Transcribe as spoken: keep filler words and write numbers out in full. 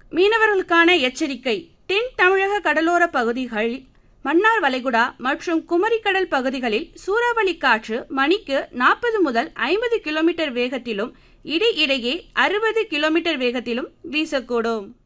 மீனவர்களுக்கான எச்சரிக்கை. தென் தமிழக கடலோர பகுதிகள், மன்னார் வளைகுடா மற்றும் குமரிக்கடல் பகுதிகளில் சூறாவளி காற்று மணிக்கு நாற்பது முதல் ஐம்பது கிலோமீட்டர் வேகத்திலும் இடையிடையே அறுபது கிலோமீட்டர் வேகத்திலும் வீசக்கூடும்.